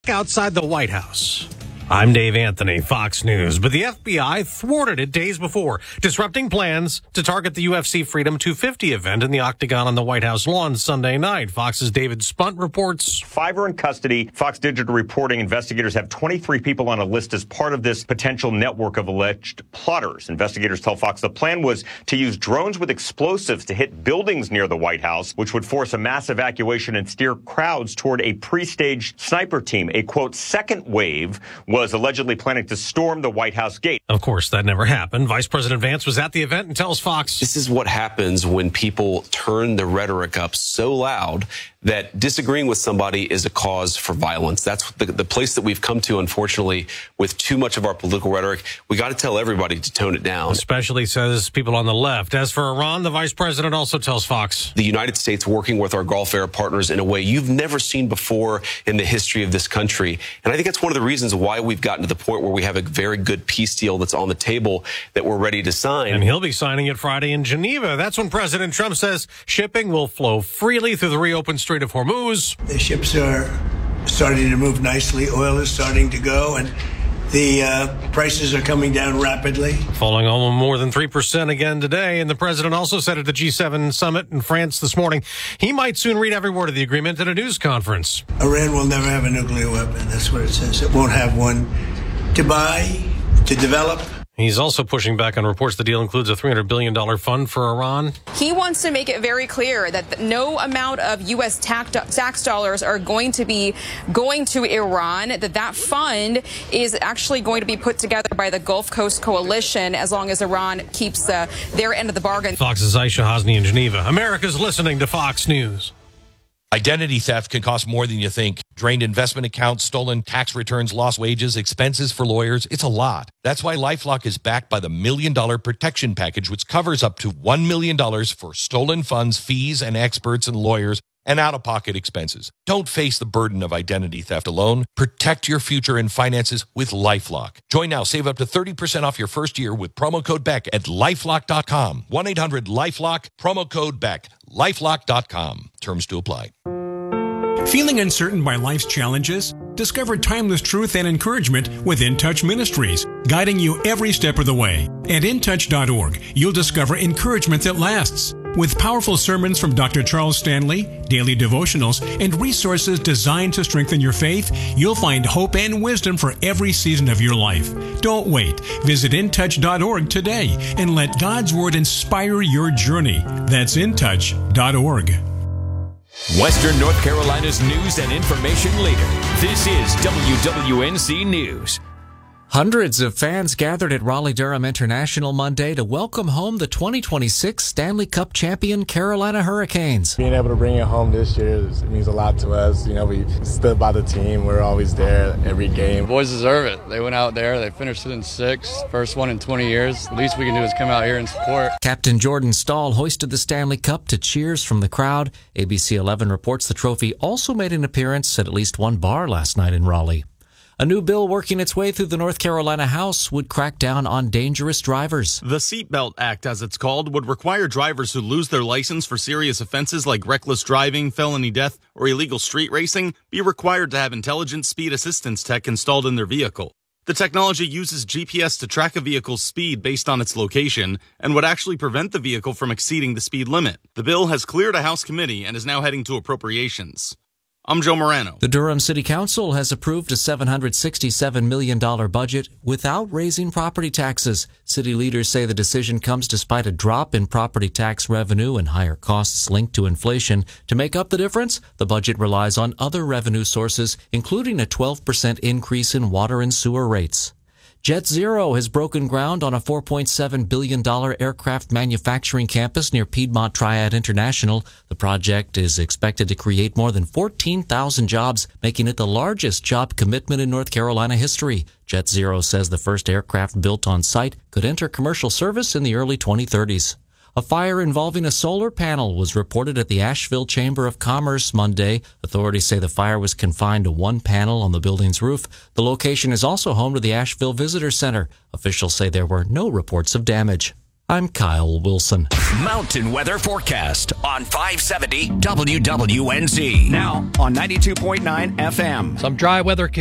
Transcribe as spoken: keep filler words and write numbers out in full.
Outside the White House. I'm Dave Anthony, Fox News. But the F B I thwarted it days before, disrupting plans to target the U F C Freedom two fifty event in the Octagon on the White House lawn Sunday night. Fox's David Spunt reports. Five are in custody. Fox Digital reporting investigators have twenty-three people on a list as part of this potential network of alleged plotters. Investigators tell Fox the plan was to use drones with explosives to hit buildings near the White House, which would force a mass evacuation and steer crowds toward a pre-staged sniper team. A, quote, second wave was was allegedly planning to storm the White House gate. Of course, that never happened. Vice President Vance was at the event and tells Fox. This is what happens when people turn the rhetoric up so loud that disagreeing with somebody is a cause for violence. That's the, the place that we've come to, unfortunately, with too much of our political rhetoric. We got to tell everybody to tone it down. Especially, says people on the left. As for Iran, the vice president also tells Fox. The United States working with our Gulf Arab partners in a way you've never seen before in the history of this country. And I think that's one of the reasons why we've gotten to the point where we have a very good peace deal that's on the table that we're ready to sign. And he'll be signing it Friday in Geneva. That's when President Trump says shipping will flow freely through the reopened Strait of Hormuz. The ships are starting to move nicely. Oil is starting to go, and the uh, prices are coming down rapidly. Falling almost more than three percent again today. And the president also said at the G seven summit in France this morning, he might soon read every word of the agreement at a news conference. Iran will never have a nuclear weapon. That's what it says. It won't have one to buy, to develop. He's also pushing back on reports the deal includes a three hundred billion dollars fund for Iran. He wants to make it very clear that no amount of U S tax dollars are going to be going to Iran, that that fund is actually going to be put together by the Gulf Coast Coalition as long as Iran keeps uh, their end of the bargain. Fox's Aisha Hasni in Geneva. America's listening to Fox News. Identity theft can cost more than you think. Drained investment accounts, stolen tax returns, lost wages, expenses for lawyers. It's a lot. That's why LifeLock is backed by the Million Dollar Protection Package, which covers up to one million dollars for stolen funds, fees, and experts and lawyers, and out-of-pocket expenses. Don't face the burden of identity theft alone. Protect your future and finances with LifeLock. Join now. Save up to thirty percent off your first year with promo code Beck at lifelock dot com. one eight hundred LifeLock, promo code Beck, lifelock dot com. Terms to apply. Feeling uncertain by life's challenges? Discover timeless truth and encouragement with In Touch Ministries, guiding you every step of the way. At in touch dot org, you'll discover encouragement that lasts. With powerful sermons from Doctor Charles Stanley, daily devotionals, and resources designed to strengthen your faith, you'll find hope and wisdom for every season of your life. Don't wait. Visit in touch dot org today and let God's Word inspire your journey. That's in touch dot org. Western North Carolina's news and information leader. This is W W N C News. Hundreds of fans gathered at Raleigh-Durham International Monday to welcome home the twenty twenty-six Stanley Cup champion Carolina Hurricanes. Being able to bring it home this year it means a lot to us. You know, we stood by the team. We're always there every game. The boys deserve it. They went out there. They finished it in sixth. First one in twenty years. The least we can do is come out here and support. Captain Jordan Stahl hoisted the Stanley Cup to cheers from the crowd. A B C eleven reports the trophy also made an appearance at at least one bar last night in Raleigh. A new bill working its way through the North Carolina House would crack down on dangerous drivers. The Seatbelt Act, as it's called, would require drivers who lose their license for serious offenses like reckless driving, felony death, or illegal street racing be required to have intelligent speed assistance tech installed in their vehicle. The technology uses G P S to track a vehicle's speed based on its location and would actually prevent the vehicle from exceeding the speed limit. The bill has cleared a House committee and is now heading to appropriations. I'm Joe Morano. The Durham City Council has approved a seven hundred sixty-seven million dollars budget without raising property taxes. City leaders say the decision comes despite a drop in property tax revenue and higher costs linked to inflation. To make up the difference, the budget relies on other revenue sources, including a twelve percent increase in water and sewer rates. JetZero has broken ground on a four point seven billion dollars aircraft manufacturing campus near Piedmont Triad International. The project is expected to create more than fourteen thousand jobs, making it the largest job commitment in North Carolina history. JetZero says the first aircraft built on site could enter commercial service in the early twenty thirties. A fire involving a solar panel was reported at the Asheville Chamber of Commerce Monday. Authorities say the fire was confined to one panel on the building's roof. The location is also home to the Asheville Visitor Center. Officials say there were no reports of damage. I'm Kyle Wilson. Mountain weather forecast on five seventy W W N Z. Now on ninety-two point nine F M. Some dry weather